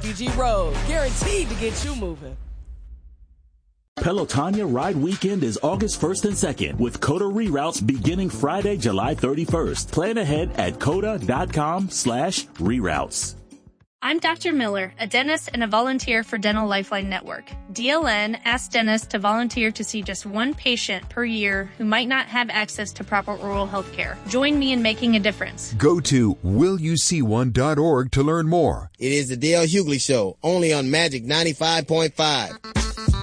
PG Road, guaranteed to get you moving. Pelotonia Ride Weekend is August 1st and 2nd with COTA reroutes beginning Friday, July 31st. Plan ahead at COTA.com/reroutes. I'm Dr. Miller, a dentist and a volunteer for Dental Lifeline Network. DLN asks dentists to volunteer to see just one patient per year who might not have access to proper oral health care. Join me in making a difference. Go to willyouseeone.org to learn more. It is the Dale Hughley Show, only on Magic 95.5.